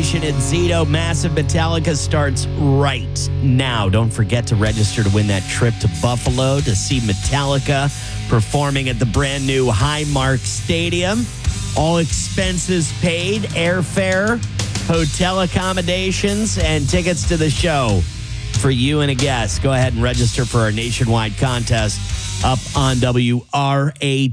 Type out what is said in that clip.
Nation. It's Zito. Massive Metallica starts right now. Don't forget to register to win that trip to Buffalo to see Metallica performing at the brand new Highmark Stadium. All expenses paid, airfare, hotel accommodations, and tickets to the show for you and a guest. Go ahead and register for our nationwide contest up on WRAT